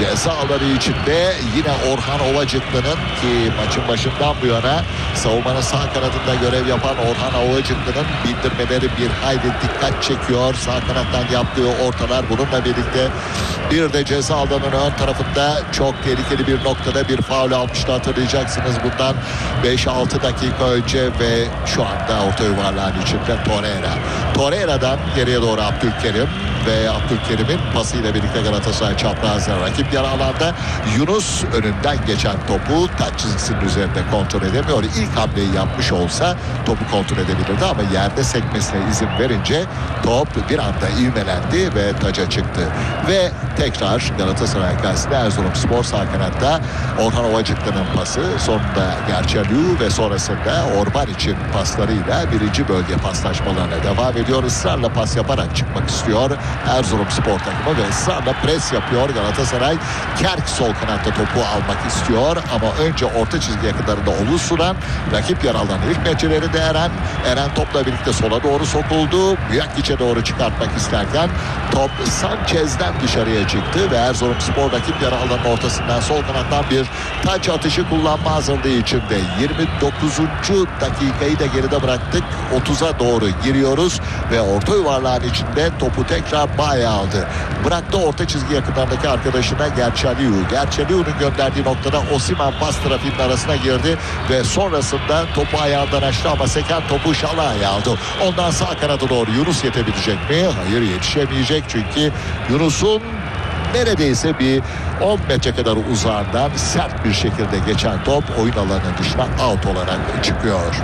Ceza alanı içinde yine Orhan Ovacıklı'nın, ki maçın başından bu yana savunmanın sağ kanadında görev yapan Orhan Ovacıklı'nın bindirmeleri bir hayli dikkat çekiyor. Sağ kanattan yaptığı ortalar, bununla birlikte bir de ceza alanının ön tarafında çok tehlikeli bir noktada bir faul almıştı, hatırlayacaksınız bundan 5-6 dakika önce ve şu anda orta yuvarlağın içinde Torreira'dan geriye doğru Abdülkerim ve Abdülkerim'in pasıyla birlikte Galatasaray çaprazda rakip yarı alanda. Yunus önünden geçen topu taç çizgisinin üzerinde kontrol edemiyor. İlk hamleyi yapmış olsa topu kontrol edebilirdi ama yerde sekmesine izin verince top bir anda ivmelendi ve taca çıktı. Ve tekrar Galatasaray karşısında Erzurumspor sağ kanatta Orhan Ovacıklı'nın pası, sonunda Gerçeliu ve sonrasında Orban için paslarıyla birinci bölge paslaşmalarına devam ediyor. Israrla pas yaparak çıkmak istiyor Erzurumspor takımı ve ısrarla pres yapıyor Galatasaray. Kerk sol kanatta topu almak istiyor ama önce orta çizgi yakınlarında Ulusu'dan rakip yer alan ilk metrelerde Eren topla birlikte sola doğru sokuldu. Büyükçe doğru çıkartmak isterken top Sanchez'den dışarıya çıktı ve Erzurumspor rakip yer alanın ortasından sol kanattan bir taç atışı kullanma hazırlığı içinde. 29. dakikayı da geride bıraktık. 30'a doğru giriyoruz ve orta yuvarlağın içinde topu tekrar Baye aldı. Bıraktı orta çizgi yakınlarındaki arkadaşına Gerçeliu. Gerçeliu'nun gönderdiği noktada Osimhen pas trafiğinin arasına girdi ve sonrasında topu ayağından açtı ama seken topu Şalay aldı. Ondan sağ kanada doğru Yunus yetebilecek mi? Hayır, yetişemeyecek çünkü Yunus'un neredeyse bir 10 metre kadar uzağından sert bir şekilde geçen top oyun alanının dışına out olarak çıkıyor.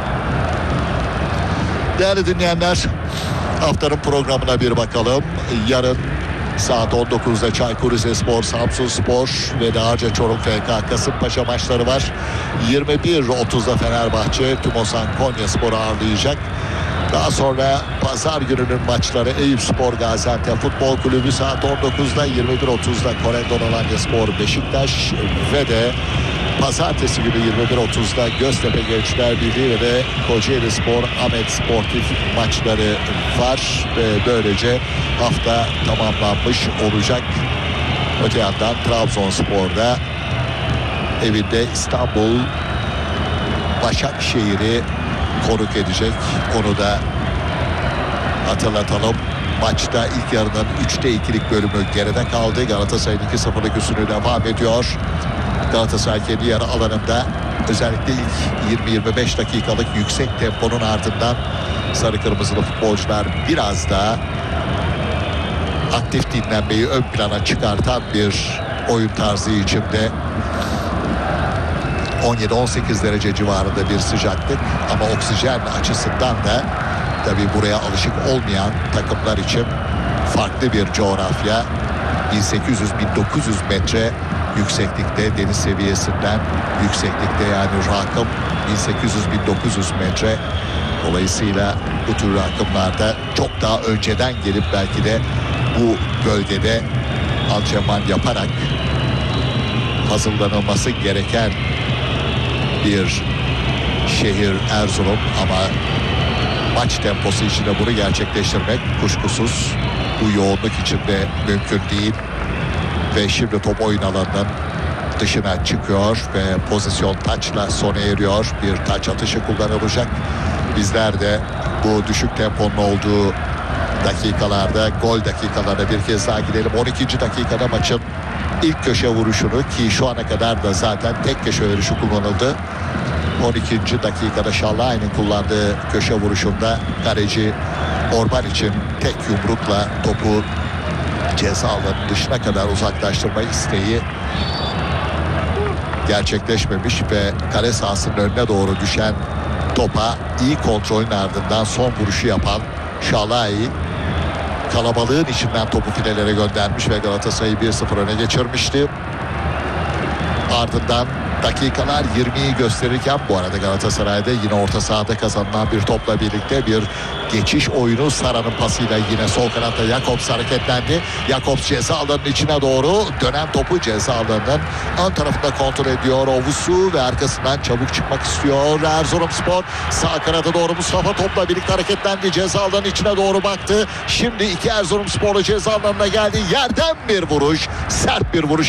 Değerli dinleyenler, haftanın programına bir bakalım. Yarın saat 19'da Çaykur Rizespor, Samsunspor ve Dağarca Çorum FK Kasımpaşa maçları var. 21.30'da Fenerbahçe Tümosan Konyaspor'u ağırlayacak. Daha sonra pazar gününün maçları Eyüpspor Gaziantep Futbol Kulübü saat 19'da, 21.30'da Korendon Alanyaspor Beşiktaş ve de pazartesi günü 21.30'da Göztepe Gençler Birliği ve de Kocaeli Spor Ahmet Sportif maçları var ve böylece hafta tamamlanmış olacak. Öte yandan Trabzonspor'da evinde İstanbul Başakşehir'i konuk edecek. Onu da hatırlatalım. Maçta ilk yarının 3'te 2'lik bölümü geride kaldı. Galatasaray'ın 2-0'lık üstünlüğü devam ediyor. Galatasaray kendi yarı alanında özellikle ilk 20-25 dakikalık yüksek temponun ardından sarı kırmızılı futbolcular biraz daha aktif dinlenmeyi ön plana çıkartan bir oyun tarzı içinde. 17-18 derece civarında bir sıcaklık ama oksijen açısından da tabii buraya alışık olmayan takımlar için farklı bir coğrafya. 1800-1900 metre yükseklikte, deniz seviyesinden yükseklikte, yani rakım 1800-1900 metre. Dolayısıyla bu tür rakımlarda çok daha önceden gelip belki de bu bölgede antrenman yaparak hazırlanılması gereken bir şehir Erzurum ama maç temposu içinde bunu gerçekleştirmek kuşkusuz bu yoğunluk içinde mümkün değil. Ve şimdi top oyun alanının dışına çıkıyor ve pozisyon taçla sona eriyor. Bir taç atışı kullanılacak. Bizler de bu düşük temponun olduğu dakikalarda, gol dakikalarına bir kez daha gidelim. 12. dakikada maçın ilk köşe vuruşunu, ki şu ana kadar da zaten tek köşe vuruşu kullanıldı. 12. dakikada Şallay'ın kullandığı köşe vuruşunda kaleci Orban için tek yumrukla topu ceza alanının dışına kadar uzaklaştırma isteği gerçekleşmemiş ve kale sahasının önüne doğru düşen topa iyi kontrolün ardından son vuruşu yapan Şalay kalabalığın içinden topu filelere göndermiş ve Galatasaray'ı 1-0 öne geçirmişti. Ardından dakikalar 20'yi gösterirken bu arada Galatasaray'da yine orta sahada kazanılan bir topla birlikte bir geçiş oyunu, Sara'nın pasıyla yine sol kanatta Jakobs hareketlendi. Jakobs ceza alanının içine doğru dönen topu ceza alanının ön tarafında kontrol ediyor Ovusu ve arkasından çabuk çıkmak istiyor Erzurumspor. Sağ kanada doğru Mustafa topla birlikte hareketlendi. Ceza alanının içine doğru baktı. Şimdi iki Erzurumsporlu ceza alanına geldi. Yerden bir vuruş, sert bir vuruş